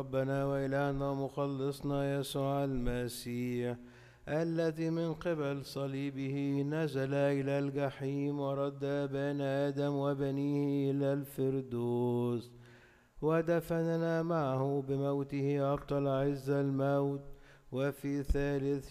ربنا وإلهنا ومخلصنا يسوع المسيح، الذي من قبل صليبه نزل إلى الجحيم ورد بني آدم وبنيه إلى الفردوس، ودفننا معه بموته أبطل عز الموت، وفي ثالث